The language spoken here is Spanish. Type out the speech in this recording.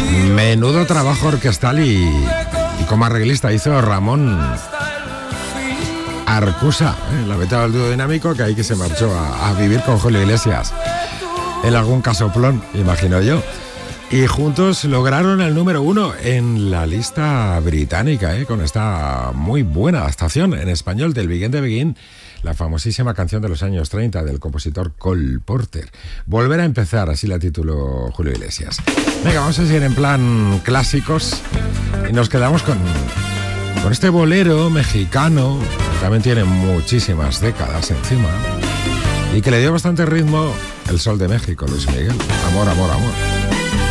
Menudo trabajo orquestal y como arreglista hizo Ramón Arcusa, la mitad del dúo dinámico, que ahí que se marchó a vivir con Julio Iglesias. En algún casoplón, imagino yo. Y juntos lograron el número 1 en la lista británica, con esta muy buena adaptación en español del Begin the Begin, la famosísima canción de los años 30 del compositor Cole Porter. Volver a empezar, así la tituló Julio Iglesias. Venga, vamos a seguir en plan clásicos y nos quedamos con este bolero mexicano, que también tiene muchísimas décadas encima y que le dio bastante ritmo el Sol de México, Luis Miguel. Amor, amor, amor.